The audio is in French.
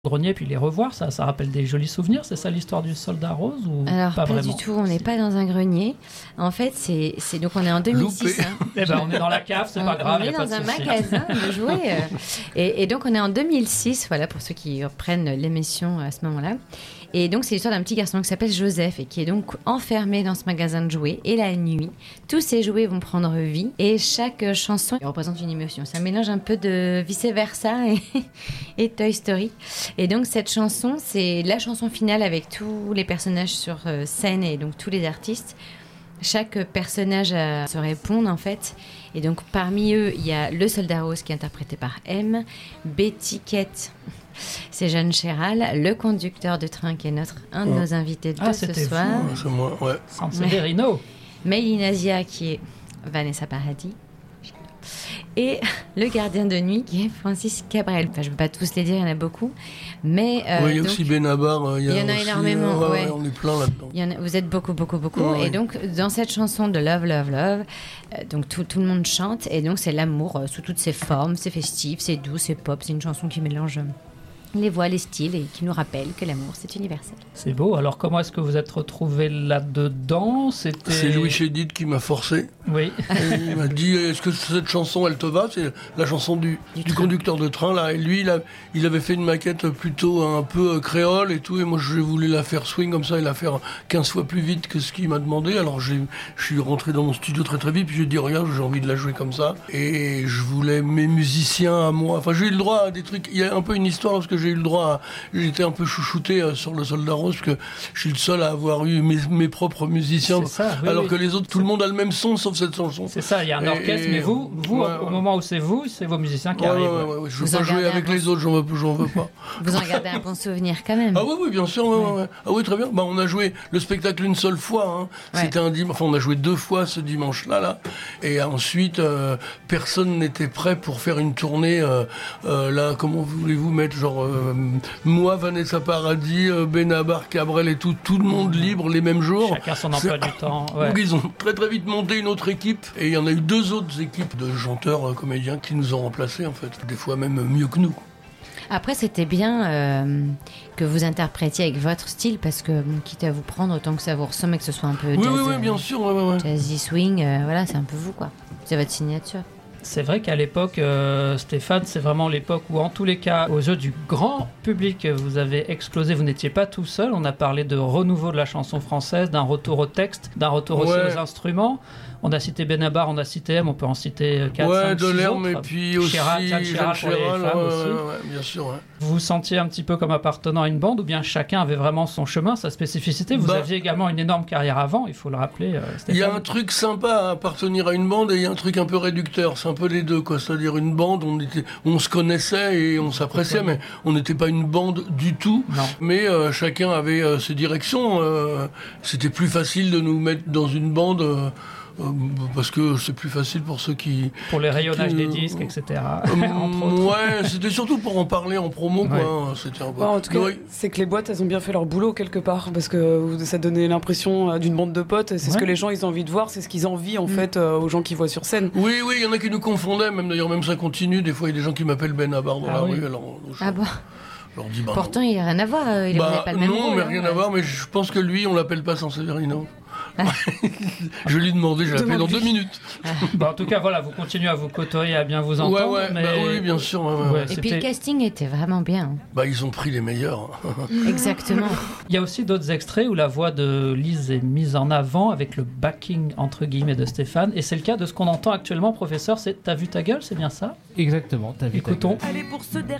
grenier puis les revoir, ça rappelle des jolis souvenirs. C'est ça l'histoire du Soldat Rose ou Alors pas vraiment du tout, on n'est pas dans un grenier. En fait, c'est donc on est en 2006. Eh ben, on est dans la cave, c'est pas grave. On est dans un magasin de jouets. Et donc on est en 2006, voilà, pour ceux qui reprennent l'émission à ce moment-là. Et donc c'est l'histoire d'un petit garçon qui s'appelle Joseph et qui est donc enfermé dans ce magasin de jouets. Et la nuit, tous ces jouets vont prendre vie et chaque chanson représente une émotion. C'est un mélange un peu de vice-versa et Toy Story. Et donc cette chanson, c'est la chanson finale avec tous les personnages sur scène et donc tous les artistes. Chaque personnage se répond en fait. Et donc parmi eux, il y a le Soldat Rose qui est interprété par M, Betty Kett, c'est Jeanne Chéral, le conducteur de train qui est un de nos invités de ce soir. C'est moi, ouais. Sanseverino. Mélina Zia qui est Vanessa Paradis. Et le gardien de nuit qui est Francis Cabrel. Enfin, je ne peux pas tous les dire, il y en a beaucoup. Mais, il y a aussi Benabar. Il y en a aussi, énormément. Ouais. On est plein là-dedans. Vous êtes beaucoup. Ouais. Et donc, dans cette chanson de Love, Love, Love, donc tout le monde chante. Et donc, c'est l'amour sous toutes ses formes. C'est festif, c'est doux, c'est pop. C'est une chanson qui mélange les voix, les styles et qui nous rappelle que l'amour, c'est universel. C'est beau. Alors, comment est-ce que vous êtes retrouvés là-dedans? C'est Louis Chédid qui m'a forcé. Oui. Il m'a dit, est-ce que cette chanson, elle te va? C'est la chanson du conducteur de train, là. Et lui, il avait fait une maquette plutôt un peu créole et tout. Et moi, je voulais la faire swing comme ça et la faire 15 fois plus vite que ce qu'il m'a demandé. Alors, je suis rentré dans mon studio très très vite. Puis j'ai dit, regarde, j'ai envie de la jouer comme ça. Et je voulais mes musiciens à moi. Enfin, j'ai eu le droit à des trucs. Il y a un peu une histoire parce que j'ai eu le droit j'étais un peu chouchouté sur le Soldat Rose parce que je suis le seul à avoir eu mes propres musiciens. C'est ça, oui, alors que les autres, tout le monde a le même son sauf cette chanson. C'est ça, il y a un orchestre, mais vous au moment où c'est vos musiciens qui arrivent. Ouais. Je veux pas jouer avec les autres, j'en veux pas. Vous en gardez un bon souvenir quand même. Ah oui, bien sûr. Ouais. Ah oui, très bien. On a joué le spectacle une seule fois. Hein. Ouais. C'était un dimanche. Enfin, on a joué 2 fois ce dimanche-là. Et ensuite, personne n'était prêt pour faire une tournée. Là, comment voulez-vous mettre genre moi, Vanessa Paradis, Benabar, Cabrel et tout le monde libre les mêmes jours. Chacun son emploi du temps. Ouais. Donc ils ont très très vite monté une autre équipe et il y en a eu 2 autres équipes de chanteurs, comédiens qui nous ont remplacés en fait, des fois même mieux que nous. Après, c'était bien que vous interprétiez avec votre style parce que quitte à vous prendre autant que ça vous ressemble et que ce soit un peu jazz, oui, bien sûr, ouais. Jazzy swing, voilà, c'est un peu vous quoi. C'est votre signature. C'est vrai qu'à l'époque, Stéphane, c'est vraiment l'époque où, en tous les cas, aux yeux du grand public, vous avez explosé. Vous n'étiez pas tout seul. On a parlé de renouveau de la chanson française, d'un retour au texte, d'un retour aussi aux instruments. On a cité Benabar, on a cité M, on peut en citer 4, 5, 6 Delerme, autres. et puis aussi Jeanne Chéral pour les femmes aussi. Bien sûr. Ouais. Vous vous sentiez un petit peu comme appartenant à une bande ou bien chacun avait vraiment son chemin, sa spécificité? Vous aviez également une énorme carrière avant, il faut le rappeler, Stéphane. Il y a un truc sympa à appartenir à une bande et il y a un truc un peu réducteur. C'est un peu les deux, quoi. C'est-à-dire une bande, on se connaissait et on s'appréciait, mais on n'était pas une bande du tout. Non. Mais chacun avait ses directions. C'était plus facile de nous mettre dans une bande... parce que c'est plus facile pour ceux qui... Pour les rayonnages des disques, etc. Ouais, c'était surtout pour en parler en promo, quoi. Ouais. C'était un peu... En tout cas, c'est que les boîtes, elles ont bien fait leur boulot quelque part, parce que ça donnait l'impression d'une bande de potes, et c'est ce que les gens, ils ont envie de voir, c'est ce qu'ils envient, en fait, aux gens qui voient sur scène. Oui, il y en a qui nous confondaient, même ça continue. Des fois, il y a des gens qui m'appellent Benabar dans la rue, alors... bon leur dis, pourtant, il n'y a rien à voir, il n'a pas le même non, rôle, mais rien à voir, mais je pense que lui, on l'appelle pas Sanseverino. Je lui ai demandé, je l'ai appelé dans 2 minutes. En tout cas, voilà, vous continuez à vous côtoyer, à bien vous entendre. Oui, bien sûr. Et puis le casting était vraiment bien. Ils ont pris les meilleurs. Exactement. Il y a aussi d'autres extraits où la voix de Lise est mise en avant avec le backing entre guillemets de Stéphane. Et c'est le cas de ce qu'on entend actuellement, professeur. C'est T'as vu ta gueule, c'est bien ça? Exactement. Écoutons. Allez, pour ce dernier